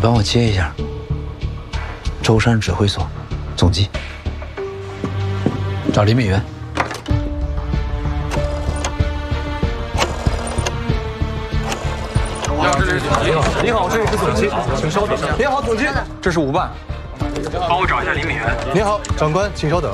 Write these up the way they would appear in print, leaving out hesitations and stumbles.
帮我接一下。舟山指挥所，总机，找李美元。 你好，这里是总机，请稍等。你好，总机，这是5办。 帮我找一下李美元。 你好，长官，请稍等。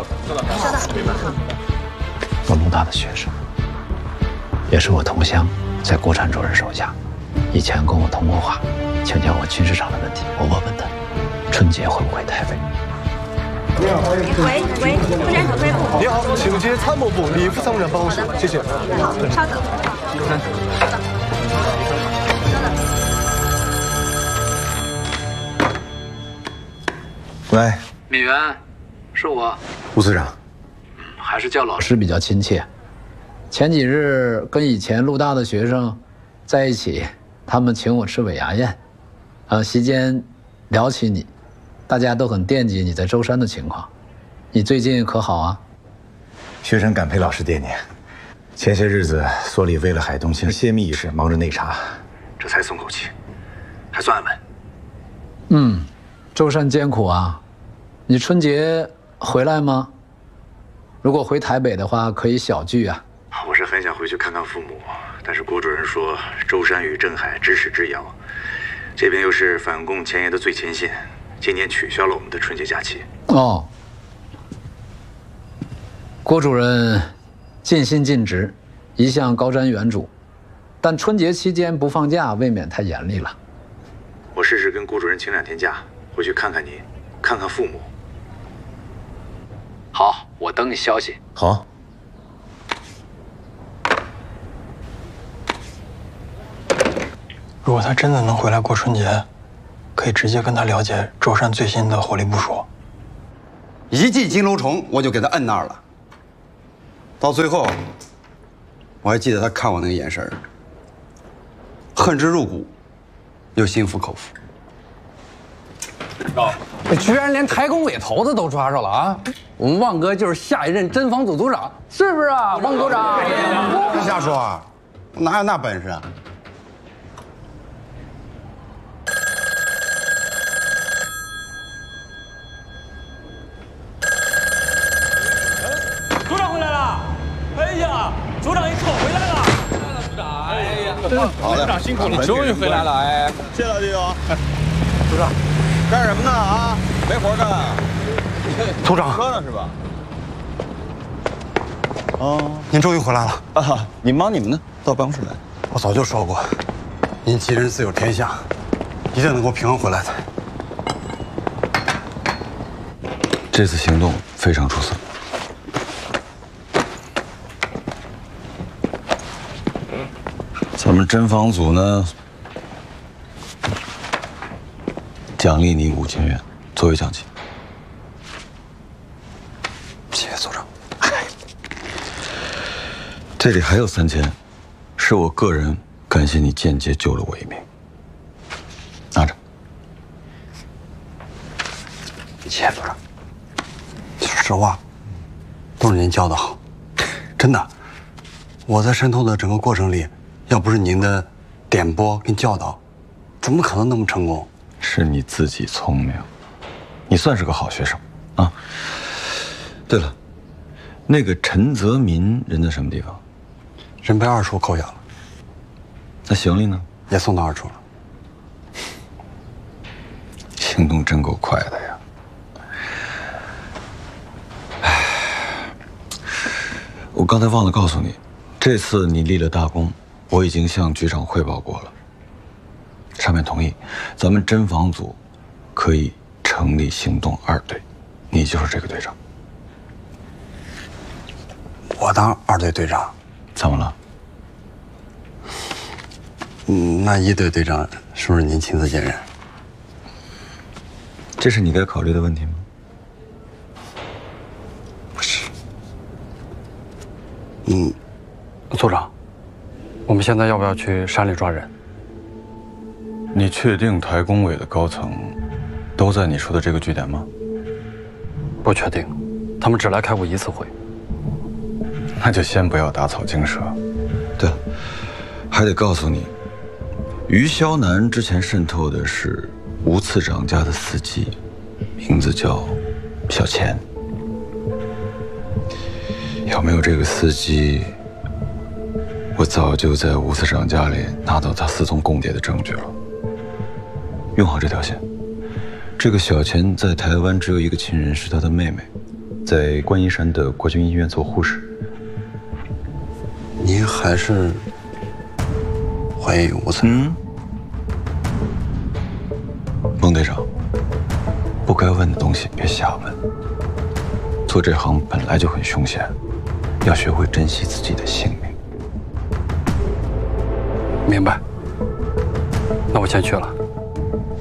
我陆大的学生，也是我同乡，在国产主任手下，以前跟我通过话，请教我军事上的问题。我问问他，春节会不会台北？ 你好，喂，副站指挥部。 你好，请接参谋部李副参谋长办公室，谢谢。 好，稍等。 喂， 美元，是我， 吴司长。 还是叫老师比较亲切。前几日跟以前陆大的学生在一起，他们请我吃尾牙宴，席间聊起你，大家都很惦记你在舟山的情况。你最近可好啊？ 学生感佩老师惦念。前些日子所里为了海东青泄密一事忙着内查，这才松口气，还算安稳。 舟山艰苦啊，你春节回来吗？如果回台北的话，可以小聚啊。 我是很想回去看看父母，但是郭主任说舟山与镇海咫尺之遥，这边又是反共前沿的最前线，今年取消了我们的春节假期。 哦，郭主任尽心尽职，一向高瞻远瞩，但春节期间不放假，未免太严厉了。 我试试跟郭主任请2天假，回去看看你，看看父母。 好，我等你消息。 好。 如果他真的能回来过春节，可以直接跟他了解舟山最新的火力部署。 一记金楼虫，我就给他摁那儿了。到最后，我还记得他看我那个眼神儿，恨之入骨，又心服口服。 居然连台工委头子都抓着了啊！我们旺哥就是下一任侦防组组长，是不是啊，汪组长？ 别瞎说啊，我哪有那本事啊？ 组长回来了！哎呀，组长一瞅回来了！组长，哎呀， 好嘞， 组长辛苦了，终于回来了！哎， 谢老弟兄。组长，干什么呢啊？没活干啊？ 组长， 喝呢是吧？ 哦，您终于回来了啊！你忙你们的，到办公室来。 我早就说过，您吉人自有天相，一定能够平安回来的。 这次行动非常出色。咱们侦防组呢，奖励你5000元作为奖金。 谢谢组长。 这里还有3000，是我个人感谢你间接救了我一命。拿着。 谢谢组长。说实话，都是您教的好，真的。我在渗透的整个过程里，要不是您的点拨跟教导，怎么可能那么成功？ 是你自己聪明，你算是个好学生啊。对了，那个陈泽民人在什么地方？ 人被2处扣押了。 那行李呢？ 也送到2处了。 行动真够快的呀！哎，我刚才忘了告诉你，这次你立了大功，我已经向局长汇报过了，上面同意，咱们侦防组可以成立行动2队，你就是这个队长。 我当2队队长？ 怎么了？ 那1队队长是不是您亲自兼任？ 这是你该考虑的问题吗？ 不是。组长，我们现在要不要去山里抓人？ 你确定台工委的高层都在你说的这个据点吗？ 不确定，他们只来开过1次会。 那就先不要打草惊蛇。对了，还得告诉你，于肖楠之前渗透的是吴次长家的司机，名字叫小钱。要没有这个司机，我早就在吴次长家里拿到他私通共谍的证据了。用好这条线。这个小钱在台湾只有一个亲人，是他的妹妹，在观音山的国军医院做护士。 您还是怀疑吴次长？ 孟队长，不该问的东西别瞎问。做这行本来就很凶险，要学会珍惜自己的性命。 明白。那我先去了。